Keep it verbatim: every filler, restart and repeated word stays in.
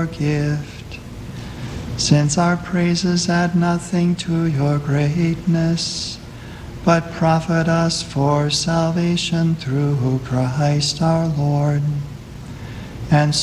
your gift. Since our praises add nothing to your greatness, but profit us for salvation through Christ our Lord. And